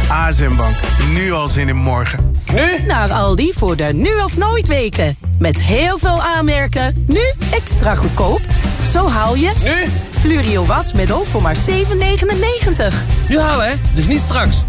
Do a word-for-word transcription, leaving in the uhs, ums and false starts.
A S M Bank. Nu al zin in morgen. Nu? Naar Aldi voor de nu of nooit weken. Met heel veel aanmerken. Nu extra goedkoop. Zo haal je... Nu? Flurio wasmiddel voor maar zeven negenennegentig. Nu halen, hè? Dus niet straks.